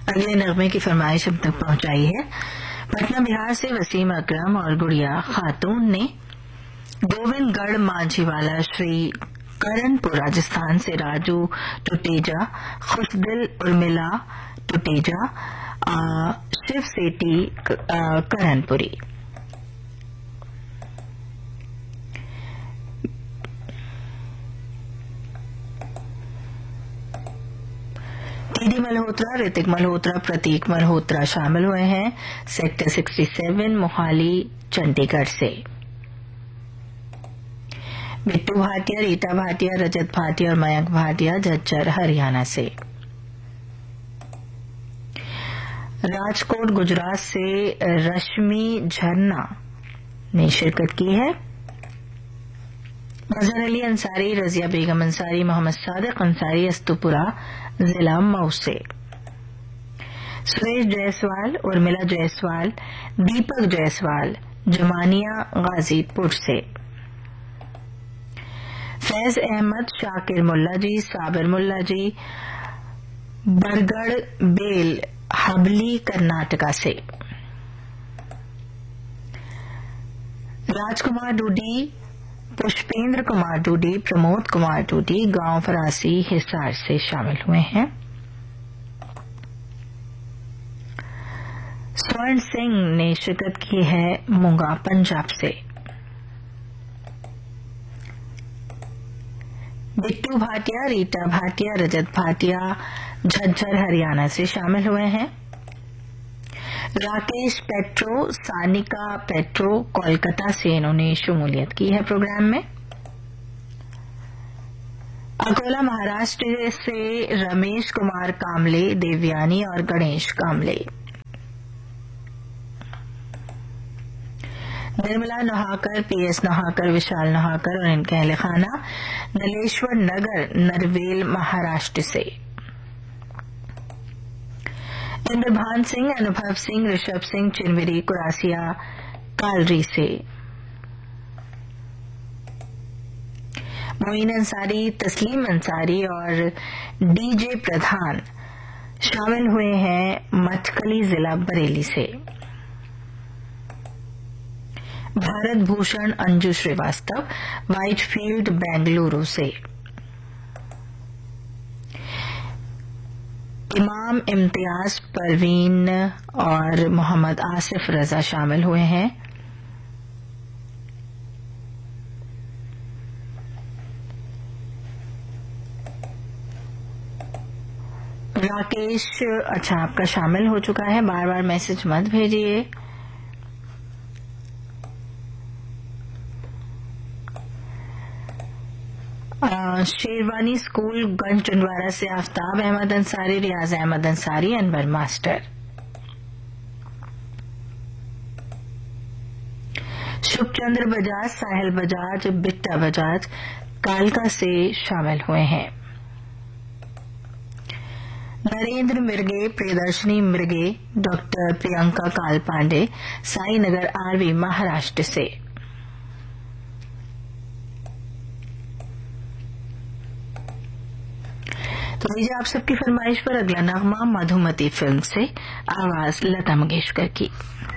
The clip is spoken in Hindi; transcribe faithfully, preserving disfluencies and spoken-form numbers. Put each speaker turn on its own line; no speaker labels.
अगले नगमे की फरमाइश हम तक पहुंचाई है। पटना बिहार से वसीम अकरम और गुड़िया खातून ने गोविंदगढ़ मांझीवाला श्री करणपुर राजस्थान से राजू टुटेजा, खुशदिल उर्मिला टुटेजा, शिव सेठी करणपुरी। टीडी मल्होत्रा, ऋतिक मल्होत्रा, प्रतीक मल्होत्रा शामिल हुए हैं सेक्टर सड़सठ मोहाली चंडीगढ़ से। बिट्टू भाटिया, रीता भाटिया, रजत भाटिया और मयंक भाटिया झज्जर हरियाणा से। राजकोट गुजरात से रश्मि झरना ने शिरकत की है। मजहर अली अंसारी, रजिया बेगम अंसारी, मोहम्मद सादिक अंसारी अस्तुपुरा जिला मऊ से। सुरेश जायसवाल, उर्मिला जायसवाल, दीपक जायसवाल जमानिया गाजीपुर से। फैज अहमद, शाकिर मुल्ला जी, साबिर मुल्ला जी बरगढ़ बेल हबली कर्नाटका से। राजकुमार डूडी, पुष्पेंद्र कुमार डूडी, प्रमोद कुमार डूडी गांव फरासी हिसार से शामिल हुए हैं। स्वर्ण सिंह ने शिरकत की है मूंगा पंजाब से। बिट्टू भाटिया, रीटा भाटिया, रजत भाटिया झज्जर हरियाणा से शामिल हुए हैं। राकेश पेट्रो, सानिका पेट्रो कोलकाता से इन्होंने शमूलियत की है प्रोग्राम में। अकोला महाराष्ट्र से रमेश कुमार कामले, देवयानी और गणेश कामले। निर्मला नहाकर, पीएस नहाकर, विशाल नहाकर और इनके अहले खाना नलेश्वर नगर नरवेल महाराष्ट्र से। इंद्रभान सिंह, अनुभव सिंह, ऋषभ सिंह चिरमिरी कुरासिया कालरी से। मोइन अंसारी, तस्लीम अंसारी और डीजे प्रधान शामिल हुए हैं मटकली जिला बरेली से। भारत भूषण अंजू श्रीवास्तव, व्हाइटफील्ड बेंगलुरु से। इमाम इम्तियाज परवीन और मोहम्मद आसिफ रजा शामिल हुए हैं। राकेश, अच्छा आपका शामिल हो चुका है, बार बार मैसेज मत भेजिए। शेरवानी स्कूल गंज टंडवारा से आफ्ताब अहमद अंसारी, रियाज अहमद अंसारी, अनवर मास्टर। शुभचंद्र बजाज, साहिल बजाज, बिट्टा बजाज कालका से शामिल हुए हैं। नरेंद्र मिर्गे, प्रियदर्शनी मिर्गे, डॉक्टर प्रियंका काल पांडे साई नगर आरवी महाराष्ट्र से। तो लीजिए आप सबकी फरमाइश पर अगला नगमा मधुमती फिल्म से, आवाज लता मंगेशकर की।